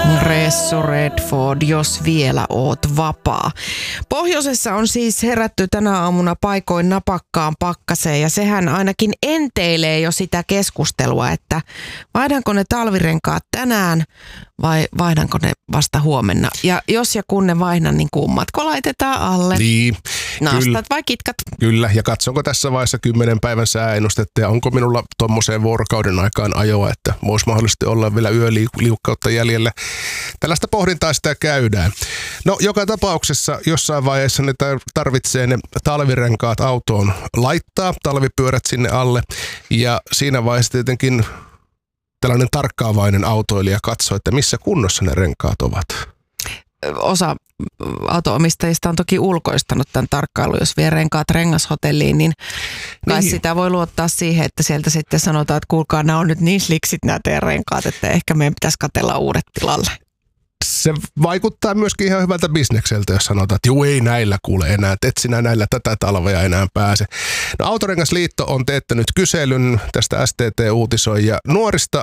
Ressu Redford, jos vielä oot vapaa. Pohjoisessa on siis herätty tänä aamuna paikoin napakkaan pakkaseen ja sehän ainakin enteilee jo sitä keskustelua, että vaihdanko ne talvirenkaat tänään vai vaihdanko ne vasta huomenna. Ja jos ja kun ne vaihdan, niin kummatko laitetaan alle? Niin. Nastat vai kitkat? Kyllä, ja katsonko tässä vaiheessa 10 päivän sääennustetta ja onko minulla tuommoiseen vuorokauden aikaan ajoa, että voisi mahdollisesti olla vielä yöliukkautta jäljellä. Tällaista pohdintaa sitä käydään. No, joka tapauksessa jossain vaiheessa ne tarvitsee ne talvirenkaat autoon laittaa, talvipyörät sinne alle, ja siinä vaiheessa tietenkin tällainen tarkkaavainen autoilija katsoo, että missä kunnossa ne renkaat ovat. Osa auto-omistajista on toki ulkoistanut tämän tarkkailun. Jos vie renkaat rengashotelliin, niin kai sitä voi luottaa siihen, että sieltä sitten sanotaan, että kuulkaa, nämä on nyt niin sliksit nämä teidän renkaat, että ehkä meidän pitäisi katsella uudet tilalle. Se vaikuttaa myöskin ihan hyvältä bisnekseltä, jos sanotaan, että juu, ei näillä kuule enää, et sinä näillä tätä talvea enää pääse. No, Autorengasliitto on teettänyt kyselyn, tästä STT uutisoi, ja nuorista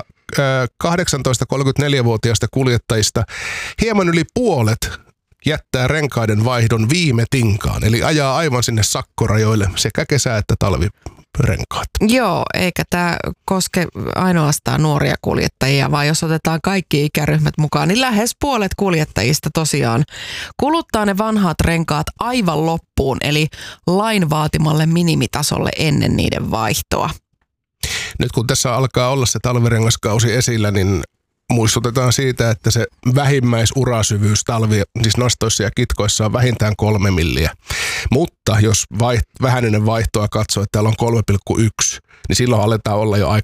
18-34-vuotiaista kuljettajista hieman yli puolet jättää renkaiden vaihdon viime tinkaan, eli ajaa aivan sinne sakkorajoille sekä kesä- että talvirenkaat. Joo, eikä tämä koske ainoastaan nuoria kuljettajia, vaan jos otetaan kaikki ikäryhmät mukaan, niin lähes puolet kuljettajista tosiaan kuluttaa ne vanhat renkaat aivan loppuun, eli lain vaatimalle minimitasolle ennen niiden vaihtoa. Nyt kun tässä alkaa olla se talvirengaskausi esillä, niin muistutetaan siitä, että se vähimmäisurasyvyys siis nastoissa ja kitkoissa on vähintään 3 milliä. Mutta jos vähäinen vaihtoa katsoo, että täällä on 3,1, niin silloin aletaan olla jo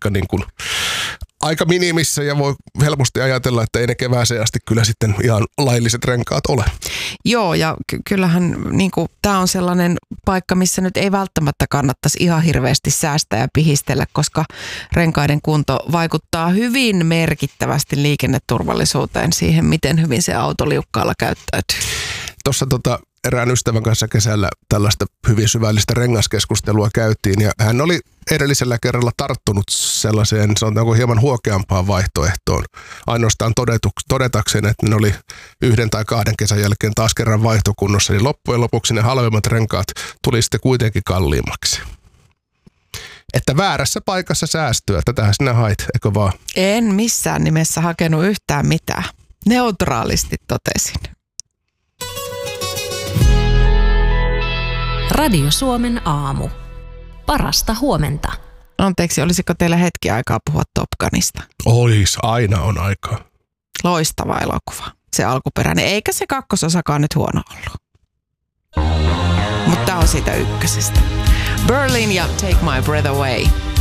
aika minimissä ja voi helposti ajatella, että ei ne kevääseen asti kyllä sitten ihan lailliset renkaat ole. Joo, ja kyllähän niin tämä on sellainen paikka, missä nyt ei välttämättä kannattaisi ihan hirveästi säästää ja pihistellä, koska renkaiden kunto vaikuttaa hyvin merkittävästi liikenneturvallisuuteen siihen, miten hyvin se auto liukkaalla käyttäytyy. Tuossa erään ystävän kanssa kesällä tällaista hyvin syvällistä rengaskeskustelua käytiin, ja hän oli edellisellä kerralla tarttunut sellaiseen, sanotaanko hieman huokeampaan vaihtoehtoon. Ainoastaan todetakseen, että ne oli 1 tai 2 kesän jälkeen taas kerran vaihtokunnossa, niin loppujen lopuksi ne halvemmat renkaat tuli sitten kuitenkin kalliimmaksi. Että väärässä paikassa säästöä, tätähän sinä hait, eikö vaan? En missään nimessä hakenut yhtään mitään. Neutraalisti totesin. Radio Suomen aamu. Parasta huomenta. Anteeksi, olisiko teillä hetki aikaa puhua Top Gunista? Aina on aikaa. Loistava elokuva, se alkuperäinen. Eikä se kakkososakaan nyt huono ollut. Mutta tää on siitä ykkösestä. Berlin ja Take My Breath Away.